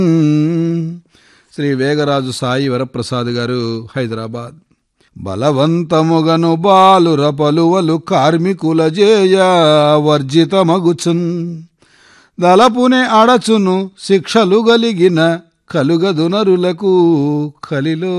శ్రీ వేగరాజు సాయి వరప్రసాద్ గారు, హైదరాబాద్. బలవంతముగను బాలుర పలువలు కార్మికుల జేయ వర్జితమగుచున్, దలపునే అడచును శిక్షలు గలిగిన కలుగదు నరులకు కలిలో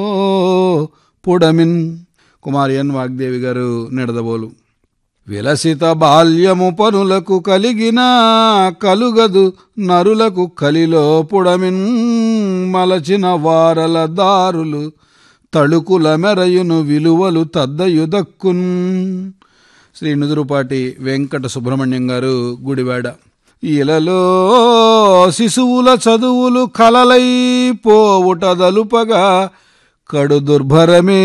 పుడమిన్. కుమారి ఎన్ వాగ్దేవి గారు, నిడదబోలు. విలసిత బాల్యము పనులకు కలిగిన కలుగదు నరులకు కలిలో పుడమిన్, మలచిన వారల దారులు తళుకుల మెరయును విలువలు తద్దయుదక్కున్. శ్రీ నుదురుపాటి వెంకట సుబ్రహ్మణ్యం గారు, గుడివాడ. ఇలలో శిశువుల చదువులు కలలై పోవుట దలుపగా కడు దుర్భరమే,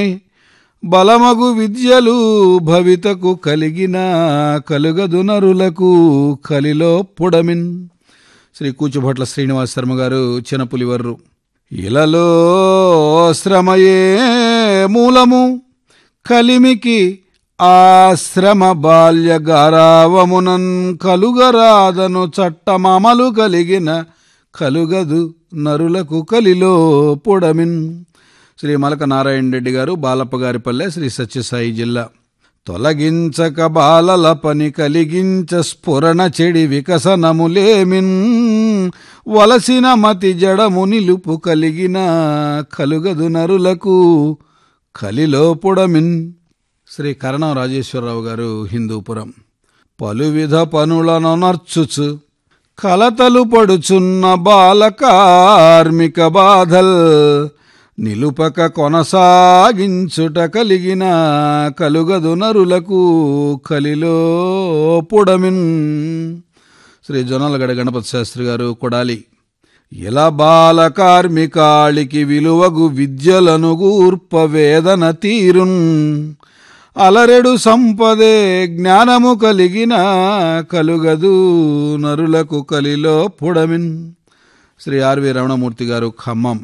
బలమగు విద్యలు భవితకు కలిగిన కలుగదు నరులకు కలిలో పుడమిన్. శ్రీ కూచుభట్ల శ్రీనివాస శర్మ గారు, చినపులివర్రు. ఇలలో శ్రమయే మూలము కలిమికి ఆశ్రమ బాల్య గారావమునన్ కలుగరాదను చట్టమమలు కలిగిన కలుగదు నరులకు కలిలో పుడమిన్. శ్రీ మలక నారాయణ రెడ్డి గారు, బాలప్పగారిపల్లె, శ్రీ సత్యసాయి జిల్లా. తొలగించక బాలల పని కలిగించ స్ఫురణ చెడి వికసనములేమిన్, వలసిన మతి జడము నిలుపు కలిగిన కలుగదు నరులకు కలిలో పుడమిన్. శ్రీ కరణం రాజేశ్వరరావు గారు, హిందూపురం. పలువిధ పనులను నర్చుచు కలతలు పడుచున్న బాల కార్మిక బాధల్ నిలుపక కొనసాగించుట కలిగిన కలుగదు నరులకు కలిలో పుడమిన్. శ్రీ జొన్నలగడ గణపతి శాస్త్రి గారు, కొడాలి. ఇలా బాల కార్మికాళికి విలువగు విద్యలను గూర్ప వేదన తీరున్, అలరెడు సంపదే జ్ఞానము కలిగిన కలుగదు నరులకు కలిలో పుడమిన్. శ్రీ ఆర్వి రమణమూర్తి గారు, ఖమ్మం.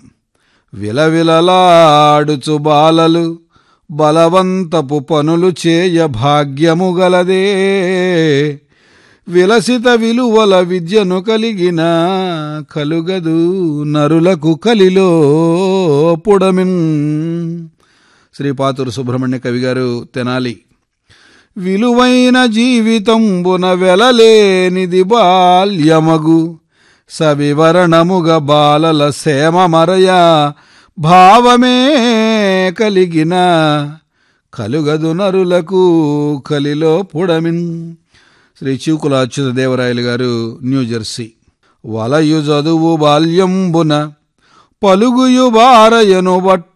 విలవిలలాడుచు బాలలు బలవంతపు పనులు చేయ భాగ్యము గలదే, విలసిత విలువల విద్యను కలిగిన కలుగదు నరులకు కలిలో పుడమిన్. శ్రీ పాతూరు సుబ్రహ్మణ్య కవి గారు, తెనాలి. విలువైన జీవితంబున వెలలేనిది బాల్యమగు, సవివరణముగ బాలల సేమ మరయ భావమే కలిగిన కలుగదు నరులకు కలిలో పుడమిన్. శ్రీ చివుకుల అచ్యుత దేవరాయలు గారు, న్యూజెర్సీ. వలయు చదువు బాల్యంబున పలుగుయు బారయను